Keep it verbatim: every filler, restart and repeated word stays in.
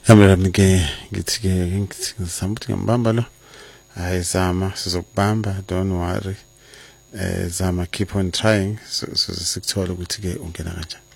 Kamera ke ngithi ke ngizama ukuthi ngiyambamba lo. Hayi zama sizokubamba, don't worry. Eh zama, keep on trying, so sikuthola ukuthi ke ungena kanjani.